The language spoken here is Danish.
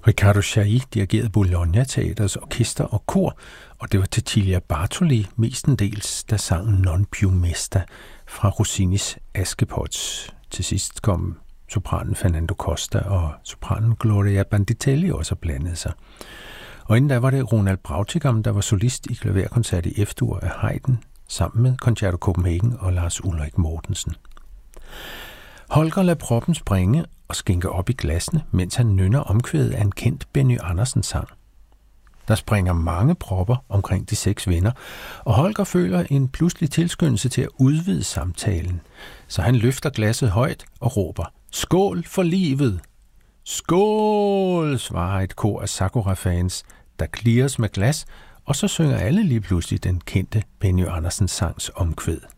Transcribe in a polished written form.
Riccardo Chailly dirigerede Bologna Teaters orkester og kor, og det var Cecilia Bartoli mestendels, der sang Non più mesta fra Rossinis Askepots. Til sidst kom sopranen Fernando Costa og sopranen Gloria Banditelli også blandede sig. Og inden da var det Ronald Brautigam, der var solist i klaverkoncert i F-dur af Haydn, sammen med Concerto Copenhagen og Lars Ulrik Mortensen. Holger lader proppen springe og skænker op i glassene, mens han nynner omkvædet af en kendt Benny Andersen sang. Der springer mange propper omkring de 6 venner, og Holger føler en pludselig tilskyndelse til at udvide samtalen, så han løfter glasset højt og råber, "Skål for livet!" "Skål!" svarer et kor af Sakura-fans, der klirres med glas, og så synger alle lige pludselig den kendte Benny Andersen sangs omkvæd.